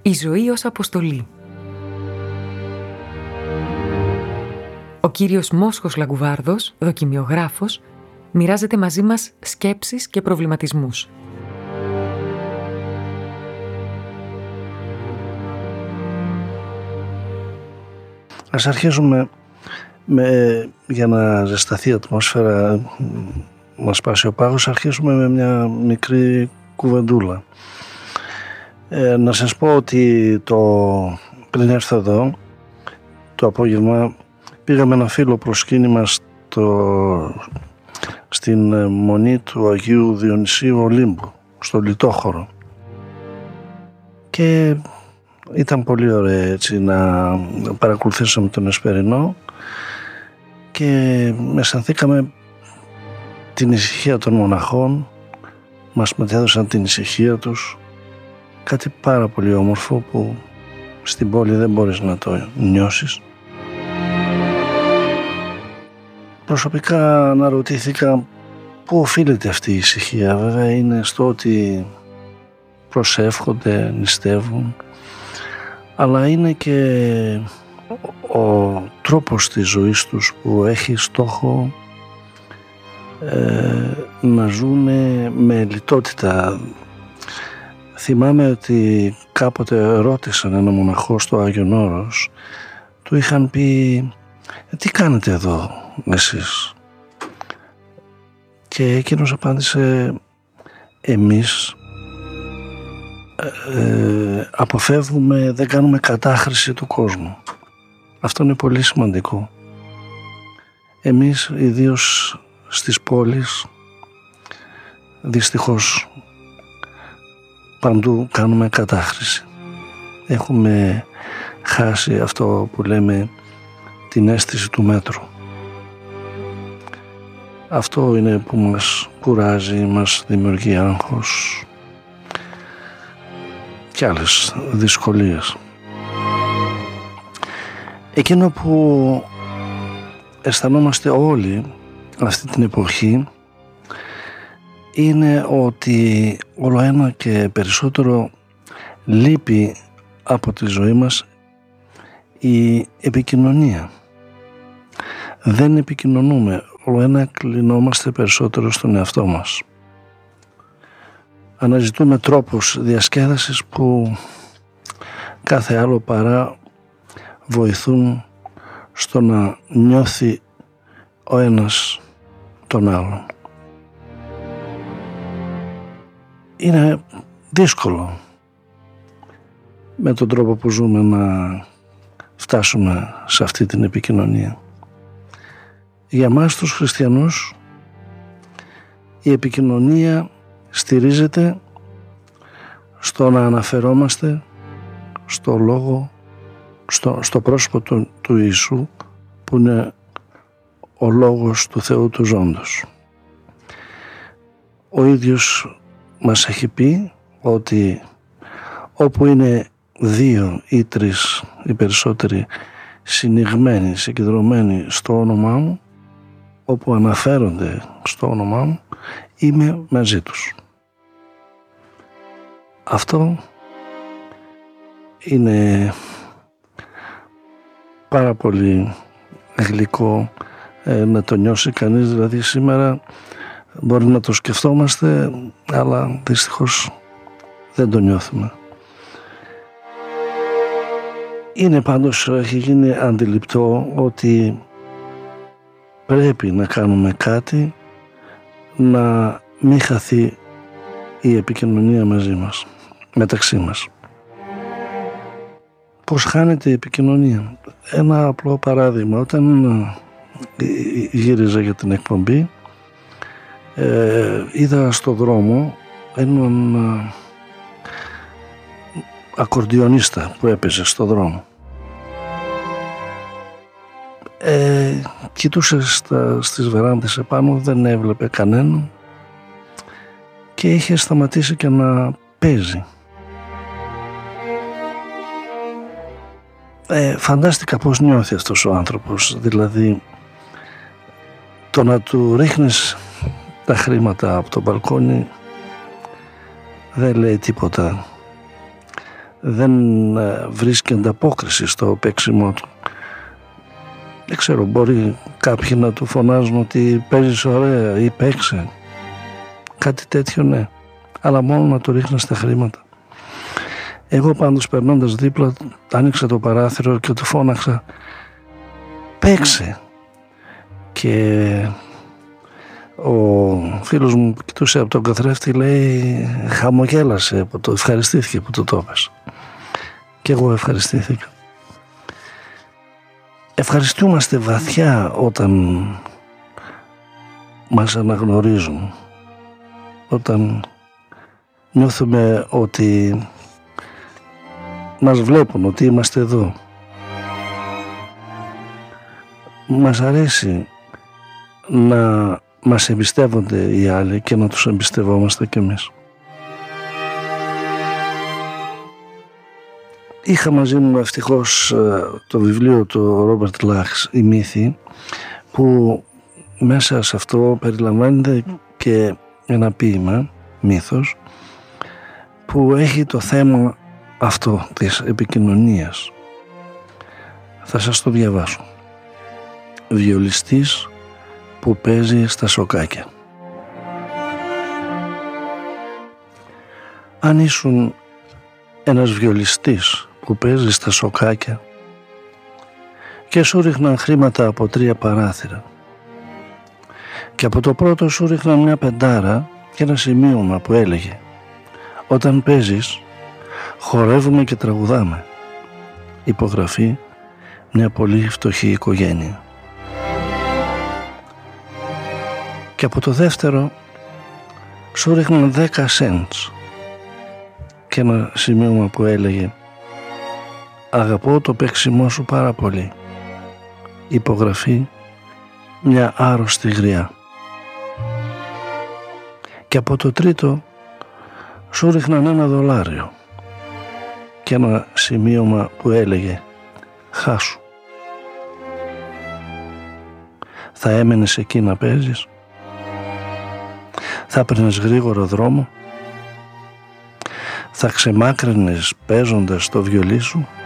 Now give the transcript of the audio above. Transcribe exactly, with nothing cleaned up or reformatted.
Η ζωή ως αποστολή. Ο κύριος Μόσχος Λαγκουβάρδος, δοκιμιογράφος, μοιράζεται μαζί μας σκέψεις και προβληματισμούς. Ας αρχίσουμε με, για να ζεσταθεί η ατμόσφαιρα, να σπάσει ο πάγος, αρχίσουμε με μια μικρή κουβεντούλα. Ε, να σας πω ότι το, πριν έρθω εδώ, το απόγευμα πήγα με ένα φίλο προσκύνημα στο, στην μονή του Αγίου Διονυσίου Ολύμπου, στο Λιτόχωρο. Και ήταν πολύ ωραίο έτσι να παρακολουθήσαμε τον Εσπερινό και αισθανθήκαμε την ησυχία των μοναχών, μας μετέδωσαν την ησυχία τους, κάτι πάρα πολύ όμορφο που στην πόλη δεν μπορείς να το νιώσεις. Προσωπικά αναρωτήθηκα πού οφείλεται αυτή η ησυχία. Βέβαια είναι στο ότι προσεύχονται, νηστεύουν, αλλά είναι και ο τρόπος της ζωής τους που έχει στόχο ε, να ζουν με λιτότητα. Θυμάμαι ότι κάποτε ρώτησαν ένα μοναχό στο Άγιον Όρος, του είχαν πει «Τι κάνετε εδώ εσείς?» Και εκείνος απάντησε «Εμείς ε, αποφεύγουμε, δεν κάνουμε κατάχρηση του κόσμου». Αυτό είναι πολύ σημαντικό. Εμείς ιδίως στις πόλεις δυστυχώς παντού κάνουμε κατάχρηση. Έχουμε χάσει αυτό που λέμε την αίσθηση του μέτρου. Αυτό είναι που μας κουράζει, μας δημιουργεί άγχος και άλλες δυσκολίες. Εκείνο που αισθανόμαστε όλοι αυτή την εποχή είναι ότι όλο ένα και περισσότερο λείπει από τη ζωή μας η επικοινωνία. Δεν επικοινωνούμε, όλο ένα κλεινόμαστε περισσότερο στον εαυτό μας. Αναζητούμε τρόπους διασκέδασης που κάθε άλλο παρά βοηθούν στο να νιώθει ο ένας τον άλλον. Είναι δύσκολο με τον τρόπο που ζούμε να φτάσουμε σε αυτή την επικοινωνία. Για μας τους χριστιανούς η επικοινωνία στηρίζεται στο να αναφερόμαστε στο λόγο, στο, στο πρόσωπο του, του Ιησού που είναι ο λόγος του Θεού του ζώντος. Ο ίδιος μας έχει πει ότι όπου είναι δύο ή τρεις οι περισσότεροι συνηγμένοι, συγκεντρωμένοι στο όνομά μου, όπου αναφέρονται στο όνομά μου, είμαι μαζί τους. Αυτό είναι πάρα πολύ γλυκό ε, να το νιώσει κανείς. Δηλαδή σήμερα μπορεί να το σκεφτόμαστε, αλλά δυστυχώς δεν το νιώθουμε. Είναι πάντως, έχει γίνει αντιληπτό ότι πρέπει να κάνουμε κάτι να μην χαθεί η επικοινωνία μαζί μας, μεταξύ μας. Πώς χάνεται η επικοινωνία? Ένα απλό παράδειγμα. Όταν γύριζα για την εκπομπή, ε, είδα στο δρόμο έναν ακορντιονίστα που έπαιζε στο δρόμο. Ε, κοιτούσε στα, στις βεράντες επάνω, δεν έβλεπε κανέναν και είχε σταματήσει και να παίζει. Ε, φαντάστηκα πώς νιώθει αυτός ο άνθρωπος, δηλαδή το να του ρίχνεις τα χρήματα από το μπαλκόνι δεν λέει τίποτα. δεν βρίσκει ανταπόκριση στο παίξιμό του. Δεν ξέρω, μπορεί κάποιοι να του φωνάζουν ότι παίζεις ωραία ή παίξε. Κάτι τέτοιο, ναι. Αλλά μόνο να του ρίχνει στα χρήματα. Εγώ πάντως περνώντας δίπλα άνοιξα το παράθυρο και του φώναξα παίξε. Και ο φίλος μου που κοιτούσε από τον καθρέφτη λέει χαμογέλασε που το ευχαριστήθηκε που το το έπες. Και εγώ ευχαριστήθηκα. Ευχαριστούμαστε βαθιά όταν μας αναγνωρίζουν, όταν νιώθουμε ότι μας βλέπουν, ότι είμαστε εδώ. Μας αρέσει να μας εμπιστεύονται οι άλλοι και να τους εμπιστευόμαστε κι εμείς. Είχα μαζί μου ευτυχώς το βιβλίο του Ρόμπερτ Λάχς, «Η Μύθη», που μέσα σε αυτό περιλαμβάνεται και ένα ποίημα, μύθος, που έχει το θέμα αυτό της επικοινωνίας. Θα σας το διαβάσω. Βιολιστής που παίζει στα σοκάκια. Αν ήσουν ένας βιολιστής που παίζει στα σοκάκια και σου ρίχναν χρήματα από τρία παράθυρα και από το πρώτο σου ρίχναν μια πεντάρα και ένα σημείωμα που έλεγε «Όταν παίζεις χορεύουμε και τραγουδάμε. Υπογραφή μια πολύ φτωχή οικογένεια». Και από το δεύτερο σου ρίχναν δέκα σέντς και ένα σημείωμα που έλεγε «Αγαπώ το παίξιμό σου πάρα πολύ. Υπογραφή μια άρρωστη γριά». Και από το τρίτο σου ρίχναν ένα δολάριο και ένα σημείωμα που έλεγε «Χάσου». Θα έμενες εκεί να παίζεις? Θα έπαιρνες γρήγορο δρόμο? Θα ξεμάκρυνες παίζοντας το βιολί σου?